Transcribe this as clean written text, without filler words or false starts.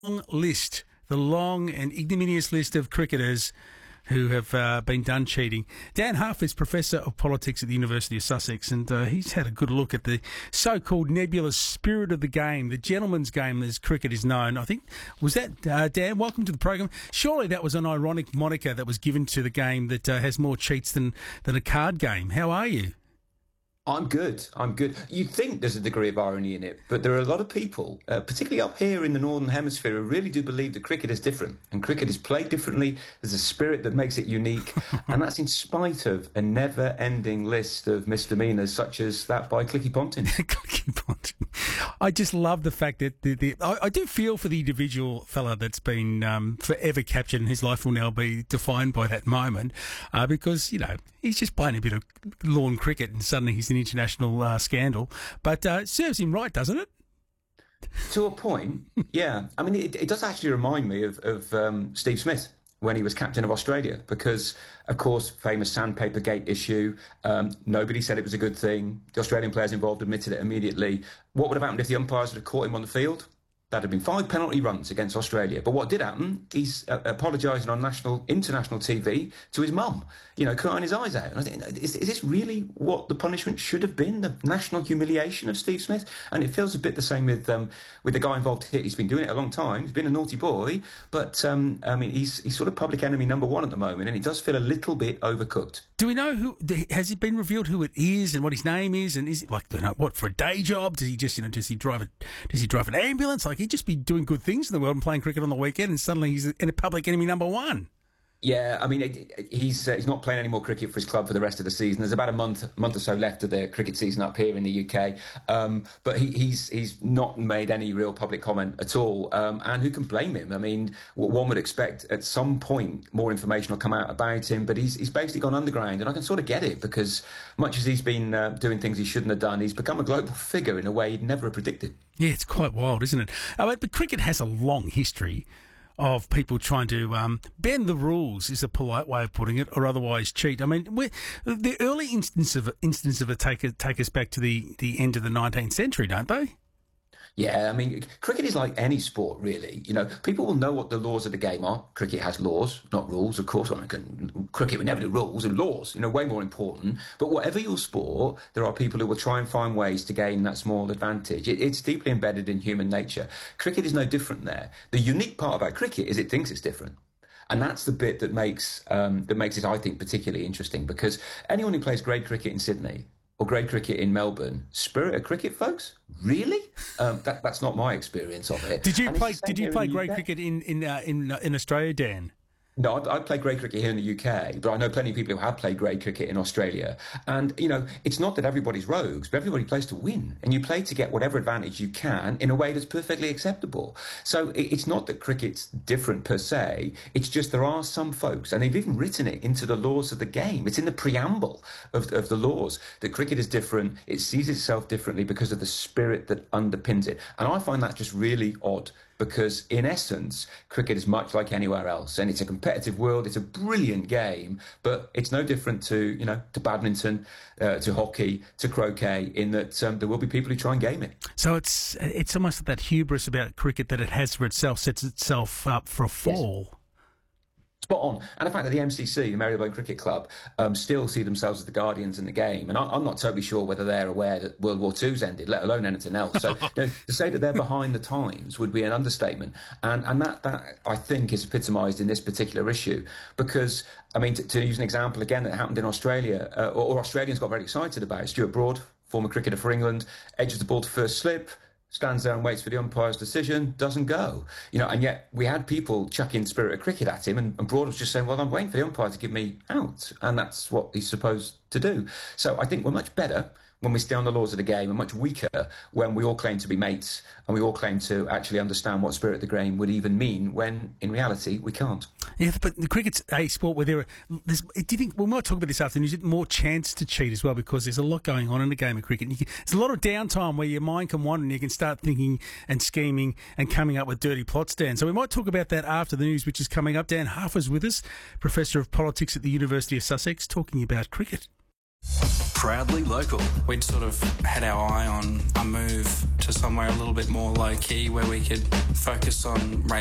long list, the long and ignominious list of cricketers who have been done cheating. Dan Huff is Professor of Politics at the University of Sussex, and he's had a good look at the so-called nebulous spirit of the game, the gentleman's game as cricket is known. I think, was that, Dan, welcome to the program. Surely that was an ironic moniker that was given to the game that has more cheats than a card game. How are you? I'm good. You'd think there's a degree of irony in it, but there are a lot of people, particularly up here in the Northern Hemisphere, who really do believe that cricket is different. And cricket is played differently. There's a spirit that makes it unique. And that's in spite of a never-ending list of misdemeanours, such as that by Clicky Ponting. Clicky Ponting. I just love the fact that I do feel for the individual fella that's been forever captured, and his life will now be defined by that moment, because, you know, he's just playing a bit of lawn cricket and suddenly he's an international scandal. But it serves him right, doesn't it? To a point, yeah. I mean, it does actually remind me of Steve Smith when he was captain of Australia, because, of course, famous sandpaper gate issue. Nobody said it was a good thing. The Australian players involved admitted it immediately. What would have happened if the umpires had caught him on the field? That'd have been 5 penalty runs against Australia. But what did happen, he's apologising on international TV to his mum, you know, crying his eyes out. And I think, is this really what the punishment should have been, the national humiliation of Steve Smith? And it feels a bit the same with the guy involved here. He's been doing it a long time. He's been a naughty boy. But, I mean, he's sort of public enemy number one at the moment, and it does feel a little bit overcooked. Do we know has it been revealed who it is and what his name is? And is it like, you know, what, for a day job? Does he just, you know, does he drive an ambulance? Like, he'd just be doing good things in the world and playing cricket on the weekend, and suddenly he's in a public enemy number one. Yeah, I mean, he's not playing any more cricket for his club for the rest of the season. There's about a month or so left of the cricket season up here in the UK. But he's not made any real public comment at all. And who can blame him? I mean, one would expect at some point more information will come out about him, but he's basically gone underground. And I can sort of get it, because much as he's been doing things he shouldn't have done, he's become a global figure in a way he'd never have predicted. Yeah, it's quite wild, isn't it? But cricket has a long history of people trying to bend the rules, is a polite way of putting it, or otherwise cheat. I mean, the early instance of it take us back to the end of the 19th century, don't they? Yeah, I mean, cricket is like any sport, really. You know, people will know what the laws of the game are. Cricket has laws, not rules, of course. Cricket would never do rules, and laws, you know, way more important. But whatever your sport, there are people who will try and find ways to gain that small advantage. It's deeply embedded in human nature. Cricket is no different there. The unique part about cricket is it thinks it's different. And that's the bit that makes it, I think, particularly interesting, because anyone who plays grade cricket in Sydney or grade cricket in Melbourne, spirit of cricket, folks? Really? That's not my experience of it. Did you play grade cricket in Australia, Dan? No, I play grade cricket here in the UK, but I know plenty of people who have played grade cricket in Australia. And, you know, it's not that everybody's rogues, but everybody plays to win. And you play to get whatever advantage you can in a way that's perfectly acceptable. So it's not that cricket's different per se. It's just there are some folks, and they've even written it into the laws of the game. It's in the preamble of the laws that cricket is different. It sees itself differently because of the spirit that underpins it. And I find that just really odd, because in essence, cricket is much like anywhere else, and it's a competitive world. It's a brilliant game, but it's no different to badminton, to hockey, to croquet, in that there will be people who try and game it. So it's almost that hubris about cricket that it has for itself sets itself up for a fall. Yes. Spot on. And the fact that the MCC, the Marylebone Cricket Club, still see themselves as the guardians in the game. And I'm not totally sure whether they're aware that World War II's ended, let alone anything else. So to say that they're behind the times would be an understatement. And that I think, is epitomised in this particular issue. Because, I mean, to use an example again that happened in Australia, or Australians got very excited about, Stuart Broad, former cricketer for England, edges the ball to first slip, stands there and waits for the umpire's decision, doesn't go. You know, and yet we had people chucking spirit of cricket at him, and Broad was just saying, well, I'm waiting for the umpire to give me out. And that's what he's supposed to do. So I think we're much better when we stay on the laws of the game, and much weaker when we all claim to be mates and we all claim to actually understand what spirit of the game would even mean, when in reality we can't. Yeah, but the cricket's a sport where do you think, we might talk about this afternoon, is it more chance to cheat as well, because there's a lot going on in the game of cricket. There's a lot of downtime where your mind can wander and you can start thinking and scheming and coming up with dirty plots, Dan. So we might talk about that after the news, which is coming up. Dan Huff is with us, Professor of Politics at the University of Sussex, talking about cricket. proudly local. We'd sort of had our eye on a move to somewhere a little bit more low-key where we could focus on